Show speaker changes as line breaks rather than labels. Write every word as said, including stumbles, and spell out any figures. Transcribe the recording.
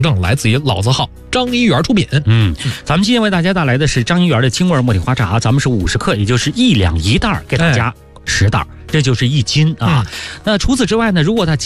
正来自于老字号张一元出品。
嗯，咱们今天为大家带来的是张一元的京味茉莉花茶，咱们是五十克，也就是一两一袋，给大家十袋，这就是一斤啊。
嗯、
那除此之外呢，如果它